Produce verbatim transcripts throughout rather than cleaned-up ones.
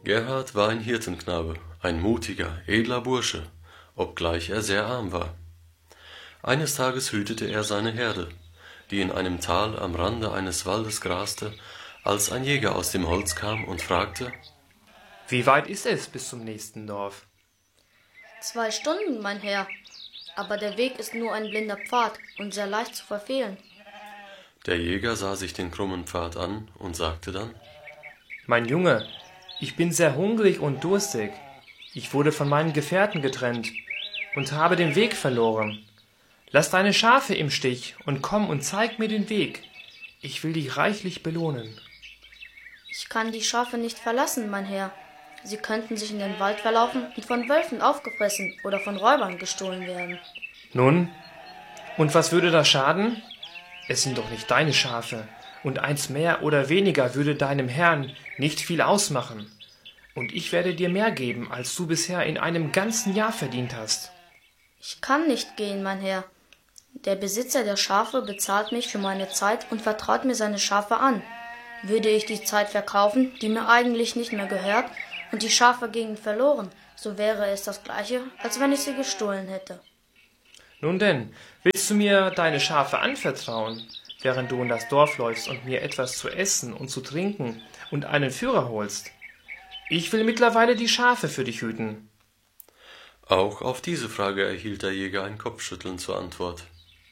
Gerhard war ein Hirtenknabe, ein mutiger, edler Bursche, obgleich er sehr arm war. Eines Tages hütete er seine Herde, die in einem Tal am Rande eines Waldes graste, als ein Jäger aus dem Holz kam und fragte: »Wie weit ist es bis zum nächsten Dorf?« »Zwei Stunden, mein Herr, aber der Weg ist nur ein blinder Pfad und sehr leicht zu verfehlen.« Der Jäger sah sich den krummen Pfad an und sagte dann: »Mein Junge, ich bin sehr hungrig und durstig. Ich wurde von meinen Gefährten getrennt und habe den Weg verloren. Lass deine Schafe im Stich und komm und zeig mir den Weg. Ich will dich reichlich belohnen.« »Ich kann die Schafe nicht verlassen, mein Herr. Sie könnten sich in den Wald verlaufen und von Wölfen aufgefressen oder von Räubern gestohlen werden.« »Nun, und was würde das schaden? Es sind doch nicht deine Schafe, und eins mehr oder weniger würde deinem Herrn nicht viel ausmachen. Und ich werde dir mehr geben, als du bisher in einem ganzen Jahr verdient hast.« »Ich kann nicht gehen, mein Herr. Der Besitzer der Schafe bezahlt mich für meine Zeit und vertraut mir seine Schafe an. Würde ich die Zeit verkaufen, die mir eigentlich nicht mehr gehört, und die Schafe gingen verloren, so wäre es das Gleiche, als wenn ich sie gestohlen hätte.« »Nun denn, willst du mir deine Schafe anvertrauen, während du in das Dorf läufst und mir etwas zu essen und zu trinken und einen Führer holst? Ich will mittlerweile die Schafe für dich hüten.« Auch auf diese Frage erhielt der Jäger ein Kopfschütteln zur Antwort.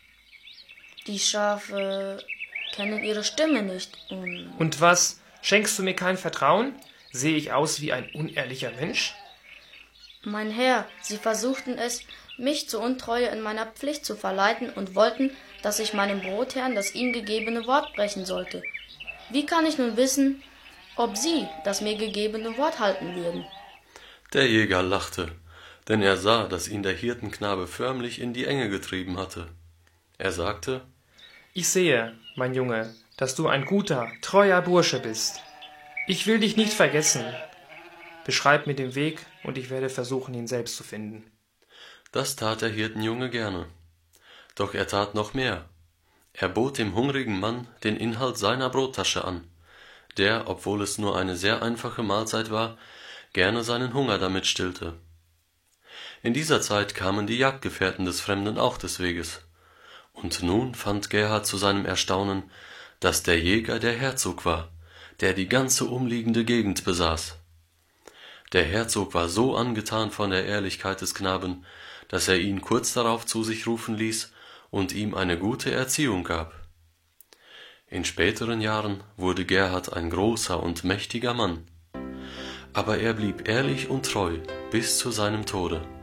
»Die Schafe kennen ihre Stimme nicht und...« »Und was, schenkst du mir kein Vertrauen? Sehe ich aus wie ein unehrlicher Mensch?« »Mein Herr, sie versuchten es, mich zur Untreue in meiner Pflicht zu verleiten und wollten, dass ich meinem Brotherrn das ihm gegebene Wort brechen sollte. Wie kann ich nun wissen, ob Sie das mir gegebene Wort halten würden?« Der Jäger lachte, denn er sah, dass ihn der Hirtenknabe förmlich in die Enge getrieben hatte. Er sagte: »Ich sehe, mein Junge, dass du ein guter, treuer Bursche bist. Ich will dich nicht vergessen. Beschreib mir den Weg, und ich werde versuchen, ihn selbst zu finden.« Das tat der Hirtenjunge gerne. Doch er tat noch mehr. Er bot dem hungrigen Mann den Inhalt seiner Brottasche an, der, obwohl es nur eine sehr einfache Mahlzeit war, gerne seinen Hunger damit stillte. In dieser Zeit kamen die Jagdgefährten des Fremden auch des Weges. Und nun fand Gerhard zu seinem Erstaunen, dass der Jäger der Herzog war, der die ganze umliegende Gegend besaß. Der Herzog war so angetan von der Ehrlichkeit des Knaben, dass er ihn kurz darauf zu sich rufen ließ und ihm eine gute Erziehung gab. In späteren Jahren wurde Gerhard ein großer und mächtiger Mann. Aber er blieb ehrlich und treu bis zu seinem Tode.